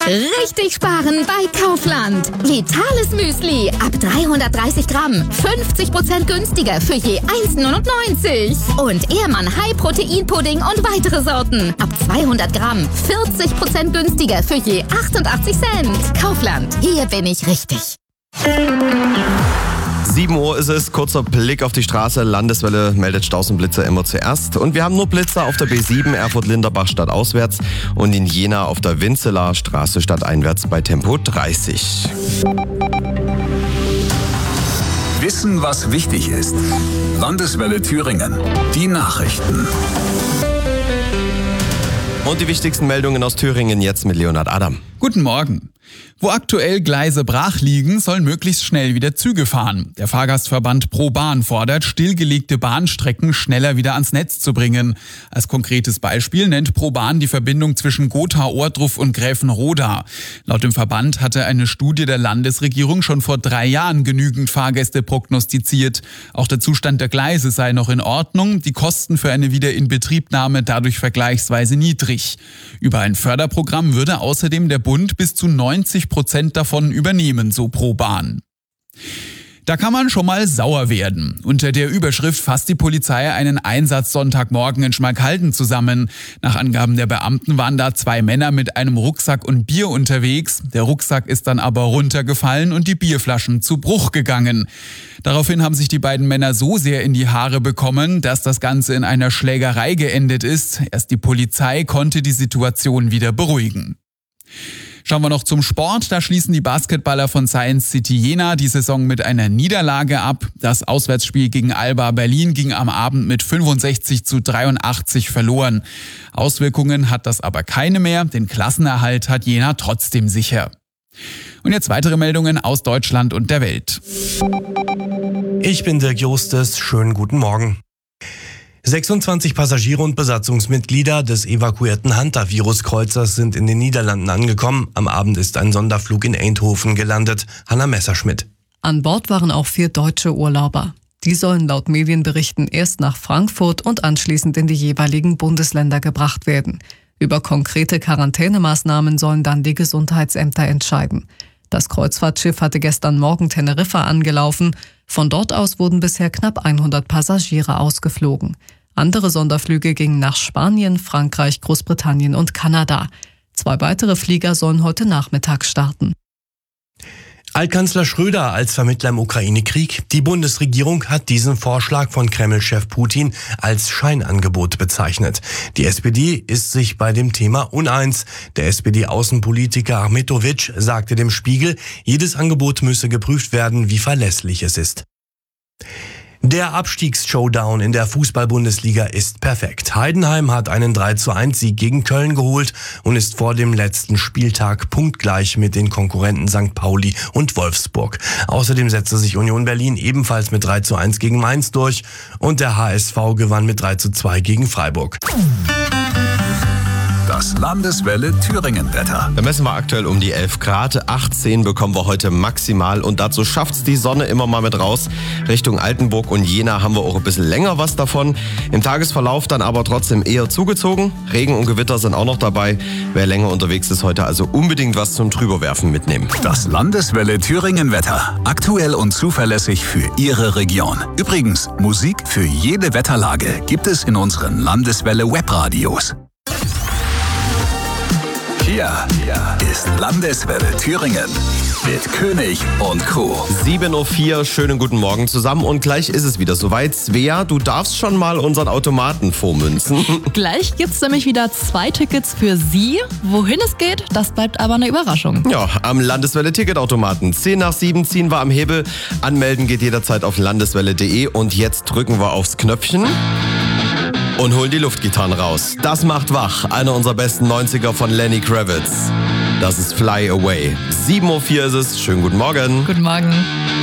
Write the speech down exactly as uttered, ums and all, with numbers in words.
Richtig sparen bei Kaufland. Vitales Müsli ab dreihundertdreißig Gramm. fünfzig Prozent günstiger für je eins neunundneunzig. Und Ehrmann High Protein Pudding und weitere Sorten ab zweihundert Gramm. vierzig Prozent günstiger für je achtundachtzig Cent. Kaufland, hier bin ich richtig. sieben Uhr ist es, kurzer Blick auf die Straße. Landeswelle meldet Staus und Blitzer immer zuerst. Und wir haben nur Blitzer auf der B sieben Erfurt-Linderbach stadtauswärts und in Jena auf der Winzelaer Straße stadteinwärts bei Tempo dreißig. Wissen, was wichtig ist. Landeswelle Thüringen. Die Nachrichten. Und die wichtigsten Meldungen aus Thüringen jetzt mit Leonhard Adam. Guten Morgen. Wo aktuell Gleise brach liegen, sollen möglichst schnell wieder Züge fahren. Der Fahrgastverband ProBahn fordert, stillgelegte Bahnstrecken schneller wieder ans Netz zu bringen. Als konkretes Beispiel nennt ProBahn die Verbindung zwischen Gotha-Ohrdruf und Gräfenroda. Laut dem Verband hatte eine Studie der Landesregierung schon vor drei Jahren genügend Fahrgäste prognostiziert. Auch der Zustand der Gleise sei noch in Ordnung, die Kosten für eine Wiederinbetriebnahme dadurch vergleichsweise niedrig. Über ein Förderprogramm würde außerdem der Bund bis zu neunzig Prozent davon übernehmen, so ProBahn. Da kann man schon mal sauer werden. Unter der Überschrift fasst die Polizei einen Einsatz Sonntagmorgen in Schmalkalden zusammen. Nach Angaben der Beamten waren da zwei Männer mit einem Rucksack und Bier unterwegs. Der Rucksack ist dann aber runtergefallen und die Bierflaschen zu Bruch gegangen. Daraufhin haben sich die beiden Männer so sehr in die Haare bekommen, dass das Ganze in einer Schlägerei geendet ist. Erst die Polizei konnte die Situation wieder beruhigen. Schauen wir noch zum Sport. Da schließen die Basketballer von Science City Jena die Saison mit einer Niederlage ab. Das Auswärtsspiel gegen Alba Berlin ging am Abend mit fünfundsechzig zu dreiundachtzig verloren. Auswirkungen hat das aber keine mehr. Den Klassenerhalt hat Jena trotzdem sicher. Und jetzt weitere Meldungen aus Deutschland und der Welt. Ich bin Dirk Justes. Schönen guten Morgen. sechsundzwanzig Passagiere und Besatzungsmitglieder des evakuierten Hunter-Virus-Kreuzers sind in den Niederlanden angekommen. Am Abend ist ein Sonderflug in Eindhoven gelandet. Hanna Messerschmidt. An Bord waren auch vier deutsche Urlauber. Die sollen laut Medienberichten erst nach Frankfurt und anschließend in die jeweiligen Bundesländer gebracht werden. Über konkrete Quarantänemaßnahmen sollen dann die Gesundheitsämter entscheiden. Das Kreuzfahrtschiff hatte gestern Morgen Teneriffa angelaufen. Von dort aus wurden bisher knapp hundert Passagiere ausgeflogen. Andere Sonderflüge gingen nach Spanien, Frankreich, Großbritannien und Kanada. Zwei weitere Flieger sollen heute Nachmittag starten. Altkanzler Schröder als Vermittler im Ukraine-Krieg. Die Bundesregierung hat diesen Vorschlag von Kreml-Chef Putin als Scheinangebot bezeichnet. Die S P D ist sich bei dem Thema uneins. Der S P D-Außenpolitiker Achmetovic sagte dem Spiegel, jedes Angebot müsse geprüft werden, wie verlässlich es ist. Der Abstiegs-Showdown in der Fußball-Bundesliga ist perfekt. Heidenheim hat einen drei zu eins Sieg gegen Köln geholt und ist vor dem letzten Spieltag punktgleich mit den Konkurrenten Sankt Pauli und Wolfsburg. Außerdem setzte sich Union Berlin ebenfalls mit drei zu eins gegen Mainz durch und der H S V gewann mit drei zu zwei gegen Freiburg. Das Landeswelle Thüringen-Wetter. Da messen wir aktuell um die elf Grad. achtzehn bekommen wir heute maximal. Und dazu schafft's die Sonne immer mal mit raus. Richtung Altenburg und Jena haben wir auch ein bisschen länger was davon. Im Tagesverlauf dann aber trotzdem eher zugezogen. Regen und Gewitter sind auch noch dabei. Wer länger unterwegs ist, heute also unbedingt was zum Drüberwerfen mitnehmen. Das Landeswelle Thüringen-Wetter. Aktuell und zuverlässig für Ihre Region. Übrigens, Musik für jede Wetterlage gibt es in unseren Landeswelle Webradios. Hier ist Landeswelle Thüringen mit König und Co. sieben Uhr vier, schönen guten Morgen zusammen und gleich ist es wieder soweit. Svea, du darfst schon mal unseren Automaten vormünzen. Gleich gibt's nämlich wieder zwei Tickets für Sie. Wohin es geht, das bleibt aber eine Überraschung. Ja, am Landeswelle-Ticketautomaten. zehn nach sieben ziehen wir am Hebel. Anmelden geht jederzeit auf landeswelle punkt de und jetzt drücken wir aufs Knöpfchen und holen die Luftgitarren raus. Das macht wach. Einer unserer besten neunziger von Lenny Kravitz. Das ist Fly Away. sieben Uhr vier ist es. Schönen guten Morgen. Guten Morgen.